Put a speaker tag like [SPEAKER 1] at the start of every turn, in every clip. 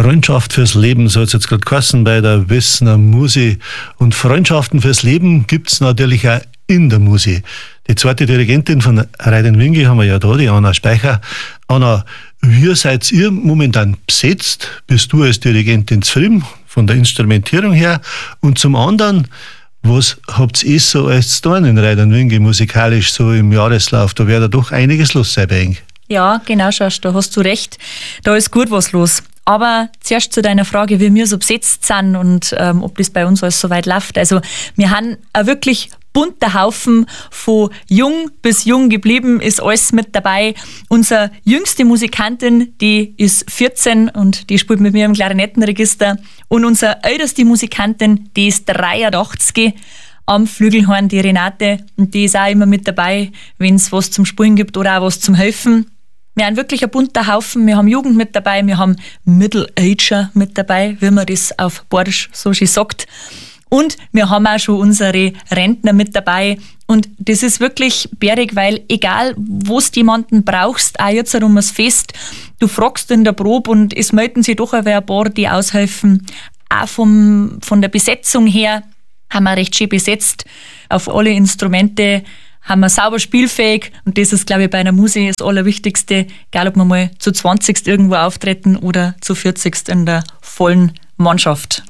[SPEAKER 1] Freundschaft fürs Leben, so hat es jetzt gerade geheißen bei der Wessener Musi. Und Freundschaften fürs Leben gibt es natürlich auch in der Musi. Die zweite Dirigentin von Reiden Wingi haben wir ja da, die Anna Speicher. Anna, wie seid ihr momentan besetzt? Bist du als Dirigentin zufrieden von der Instrumentierung her? Und zum anderen, was habt ihr so als zu tun in Reiden Wingi musikalisch so im Jahreslauf? Da wäre doch einiges los sein bei euch.
[SPEAKER 2] Ja, genau, Schorsch, da hast du recht. Da ist gut was los. Aber zuerst zu deiner Frage, wie wir so besetzt sind und ob das bei uns alles so weit läuft. Also wir haben ein wirklich bunter Haufen, von jung bis jung geblieben, ist alles mit dabei. Unsere jüngste Musikantin, die ist 14 und die spielt mit mir im Klarinettenregister. Und unsere älteste Musikantin, die ist 83 am Flügelhorn, die Renate. Und die ist auch immer mit dabei, wenn es was zum Spielen gibt oder auch was zum Helfen. Wir haben wirklich ein bunter Haufen. Wir haben Jugend mit dabei, wir haben Middle-Ager mit dabei, wie man das auf Bordisch so schön sagt. Und wir haben auch schon unsere Rentner mit dabei. Und das ist wirklich bärig, weil egal, wo du jemanden brauchst, auch jetzt um das Fest, du fragst in der Probe und es melden sich doch ein paar, die aushelfen. Auch von der Besetzung her haben wir recht schön besetzt. Auf alle Instrumente haben wir sauber spielfähig. Und das ist, glaube ich, bei einer Musik das Allerwichtigste. Egal, ob wir mal zu 20. irgendwo auftreten oder zu 40. in der vollen Mannschaft.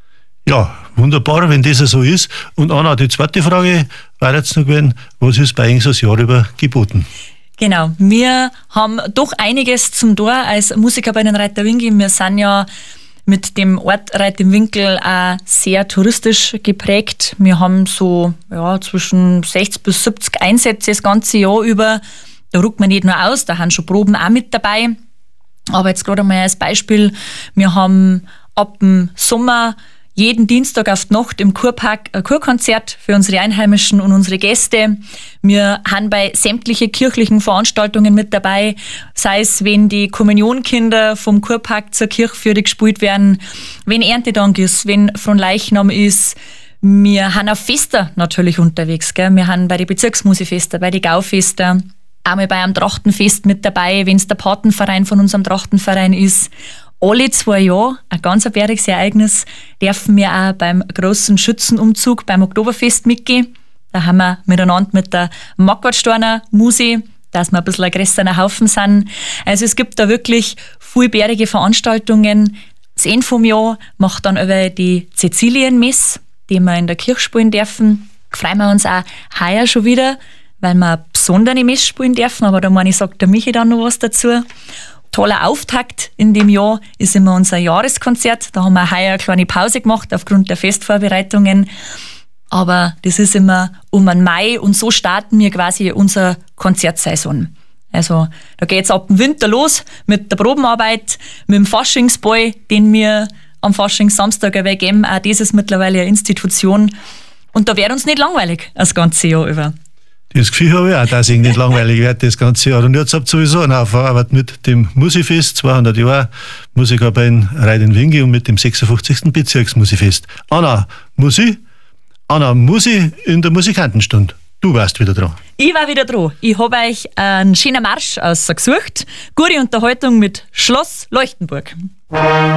[SPEAKER 1] Ja, wunderbar, wenn das so ist. Und Anna, die zweite Frage war jetzt noch gewesen, was ist bei Ihnen so das Jahr über geboten?
[SPEAKER 2] Genau, wir haben doch einiges zum Tor als Musiker bei den Reiter Wingi. Wir sind ja mit dem Ort Reit im Winkel auch sehr touristisch geprägt. Wir haben so zwischen 60 bis 70 Einsätze das ganze Jahr über. Da ruckt man nicht nur aus, da haben schon Proben auch mit dabei. Aber jetzt gerade mal als Beispiel, wir haben ab dem Sommer jeden Dienstag auf die Nacht im Kurpark ein Kurkonzert für unsere Einheimischen und unsere Gäste. Wir haben bei sämtlichen kirchlichen Veranstaltungen mit dabei, sei es, wenn die Kommunionkinder vom Kurpark zur Kirchführung gespielt werden, wenn Erntedank ist, wenn Fronleichnam ist. Wir sind auf Fester natürlich unterwegs. Gell? Wir haben bei den Bezirksmusifester, bei den Gaufester, einmal bei einem Trachtenfest mit dabei, wenn es der Patenverein von unserem Trachtenverein ist. Alle 2 Jahre, ein ganz bäriges Ereignis, dürfen wir auch beim großen Schützenumzug beim Oktoberfest mitgehen. Da haben wir miteinander mit der Marquardsteiner Musi, dass wir ein bisschen ein größerer Haufen sind. Also es gibt da wirklich viele bärige Veranstaltungen. Das Ende vom Jahr macht dann über die Cäcilienmesse, die wir in der Kirche spielen dürfen. Freuen wir uns auch heuer schon wieder, weil wir eine besondere Messe spielen dürfen. Aber da meine ich, sagt der Michi dann noch was dazu. Toller Auftakt in dem Jahr ist immer unser Jahreskonzert. Da haben wir heuer eine kleine Pause gemacht aufgrund der Festvorbereitungen. Aber das ist immer um den Mai und so starten wir quasi unsere Konzertsaison. Also da geht es ab dem Winter los mit der Probenarbeit, mit dem Faschingsball, den wir am Faschingssamstag geben. Auch das ist mittlerweile eine Institution. Und da wird uns nicht langweilig das ganze Jahr über.
[SPEAKER 1] Das Gefühl habe ich auch, dass ich nicht langweilig werde das ganze Jahr. Und jetzt habt ihr sowieso eine Aufarbeit mit dem Musifest, 200 Jahre Musiker bei Reit im Wingi und mit dem 56. Bezirksmusifest. Anna Musi in der Musikantenstunde. Du warst wieder dran.
[SPEAKER 2] Ich war wieder dran. Ich habe euch einen schönen Marsch ausgesucht. Gute Unterhaltung mit Schloss Leuchtenburg.